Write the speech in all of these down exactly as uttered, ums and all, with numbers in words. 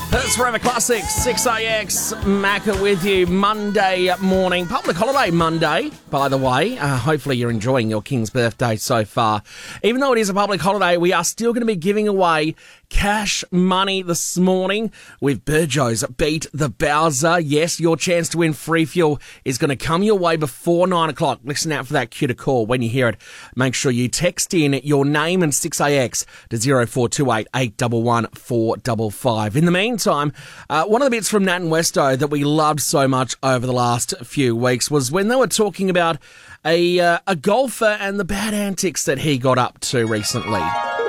That's Forever Classic, six A X, Macca with you, Monday morning. Public holiday Monday, by the way. Uh, hopefully you're enjoying your King's birthday so far. Even though it is a public holiday, we are still going to be giving away cash money this morning with Burjo's Beat the Bowser. Yes, your chance to win free fuel is going to come your way before nine o'clock. Listen out for that cue to call. When you hear it, make sure you text in your name and six A X to zero four two eight, eight one one, four five five. In the meantime, uh, one of the bits from Nat and Westo that we loved so much over the last few weeks was when they were talking about a, uh, a golfer and the bad antics that he got up to recently.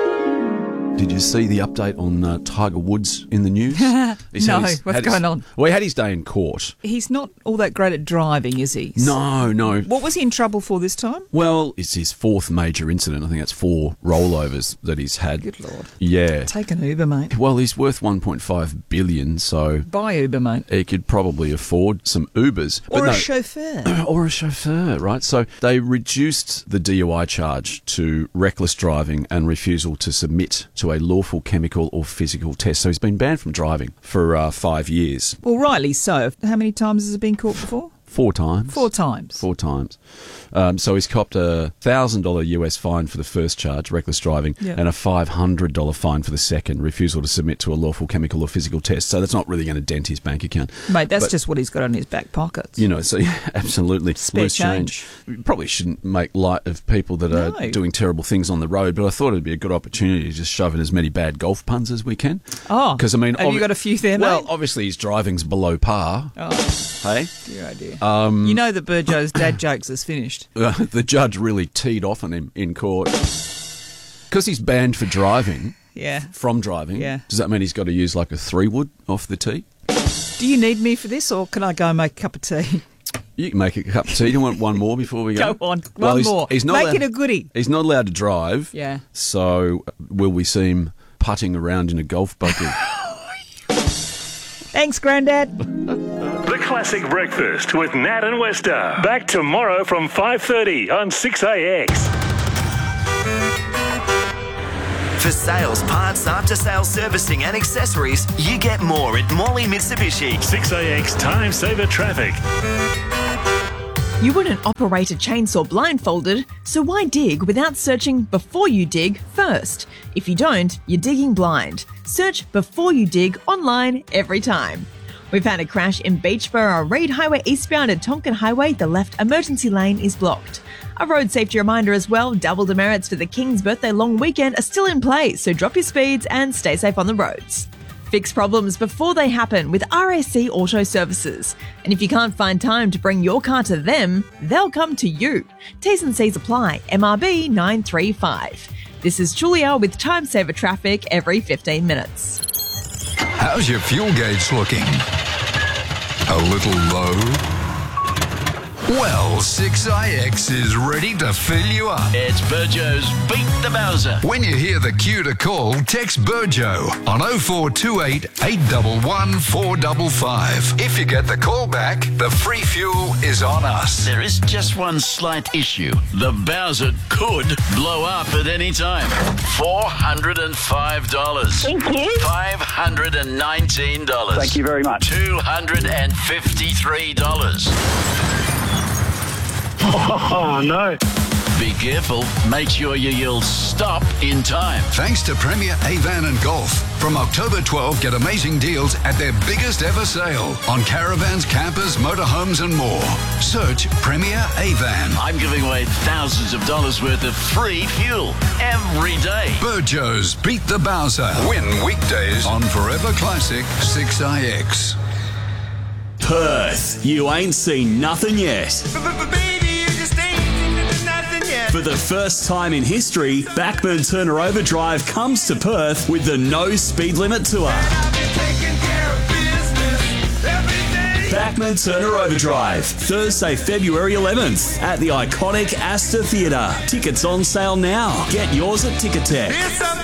Did you see the update on uh, Tiger Woods in the news? No, what's going his, on? Well, he had his day in court. He's not all that great at driving, is he? No, no. What was he in trouble for this time? Well, it's his fourth major incident. I think that's four rollovers that he's had. Good Lord. Yeah. Take an Uber, mate. Well, he's worth one point five billion dollars, so... Buy Uber, mate. He could probably afford some Ubers. Or but a no, chauffeur. Or a chauffeur, right? So they reduced the D U I charge to reckless driving and refusal to submit to a lawful chemical or physical test. So he's been banned from driving for uh, five years. Well, rightly so. How many times has he been caught before? Four times. Four times. Four times. Um, so he's copped a one thousand dollars U S fine for the first charge, reckless driving, yeah. and a five hundred dollars fine for the second, refusal to submit to a lawful chemical or physical test. So that's not really going to dent his bank account. Mate, that's but, just what he's got in his back pockets. You know, so yeah, absolutely. Spare Loose change. change. We probably shouldn't make light of people that no. are doing terrible things on the road, but I thought it'd be a good opportunity to just shove in as many bad golf puns as we can. Oh, because I mean, have obvi- you got a few there, mate? Well, obviously his driving's below par. Oh. Hey? Dear idea. Um, you know that Burjo's dad jokes is finished. Uh, the judge really teed off on him in court. Because he's banned for driving. Yeah. From driving. Yeah. Does that mean he's got to use like a three wood off the tee? Do you need me for this, or can I go and make a cup of tea? You can make a cup of tea. You want one more before we go? Go on. Well, one he's, more. He's not make allowed, it a goodie. He's not allowed to drive. Yeah. So will we see him putting around in a golf bucket? Thanks, Grandad. The Classic Breakfast with Nat and Westo. Back tomorrow from five thirty on six A X. For sales, parts, after-sales servicing and accessories, you get more at Morley Mitsubishi. six A X Time Saver Traffic. You wouldn't operate a chainsaw blindfolded, so why dig without searching before you dig first? If you don't, you're digging blind. Search before you dig online every time. We've had a crash in Beachborough, Reid Highway eastbound at Tonkin Highway. The left emergency lane is blocked. A road safety reminder as well, double demerits for the King's birthday long weekend are still in place, so drop your speeds and stay safe on the roads. Fix problems before they happen with R A C Auto Services. And if you can't find time to bring your car to them, they'll come to you. T's and C's apply. M R B nine three five. This is Julia with Time Saver Traffic every fifteen minutes. How's your fuel gauge looking? A little low? Well, six I X is ready to fill you up. It's Burjo's Beat the Bowser. When you hear the cue to call, text Burjo on oh four two eight, eight one one, four five five. If you get the call back, the free fuel is on us. There is just one slight issue. The Bowser could blow up at any time. four hundred five dollars. Thank you. five hundred nineteen dollars. Thank you very much. two hundred fifty-three dollars. Oh, no. Be careful. Make sure you yell stop in time. Thanks to Premier Avan and Golf. From October twelfth, get amazing deals at their biggest ever sale on caravans, campers, motorhomes and more. Search Premier Avan. I'm giving away thousands of dollars worth of free fuel every day. Burjo's Beat the Bowser. Win weekdays on Forever Classic six I X. Perth, you ain't seen nothing yet. For the first time in history, Backman Turner Overdrive comes to Perth with the No Speed Limit Tour. Backman Turner Overdrive, Thursday, February eleventh at the iconic Astor Theatre. Tickets on sale now. Get yours at Ticketek.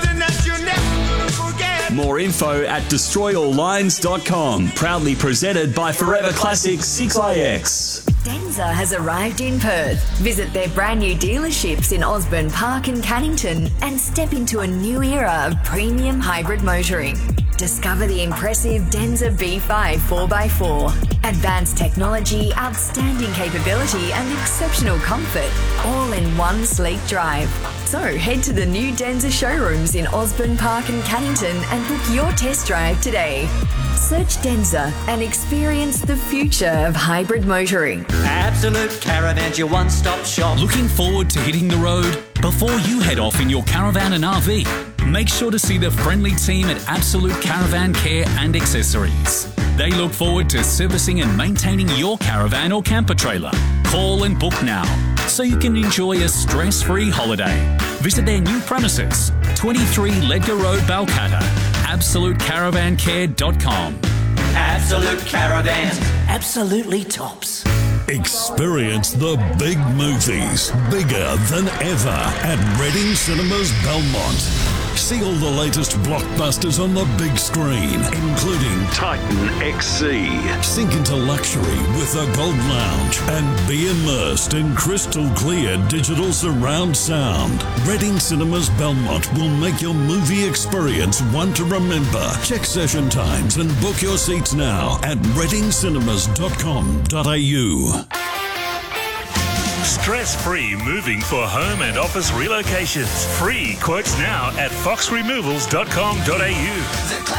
More info at destroy all lines dot com. Proudly presented by Forever Classic six I X. Denza has arrived in Perth. Visit their brand new dealerships in Osborne Park and Cannington and step into a new era of premium hybrid motoring. Discover the impressive Denza B five four by four. Advanced technology, outstanding capability and exceptional comfort, all in one sleek drive. So head to the new Denza showrooms in Osborne Park and Cannington and book your test drive today. Search Denza and experience the future of hybrid motoring. Absolute Caravans, your one-stop shop. Looking forward to hitting the road? Before you head off in your caravan and R V, make sure to see the friendly team at Absolute Caravan Care and Accessories. They look forward to servicing and maintaining your caravan or camper trailer. Call and book now so you can enjoy a stress-free holiday. Visit their new premises, twenty-three Ledgar Road, Balcatta, absolute caravan care dot com. Absolute Caravans, absolutely tops. Experience the big movies, bigger than ever, at Reading Cinemas Belmont. See all the latest blockbusters on the big screen, including Titan X C. Sink into luxury with a Gold Lounge and be immersed in crystal clear digital surround sound. Reading Cinemas Belmont will make your movie experience one to remember. Check session times and book your seats now at reading cinemas dot com dot a u. Stress-free moving for home and office relocations. Free quotes now at fox removals dot com dot a u.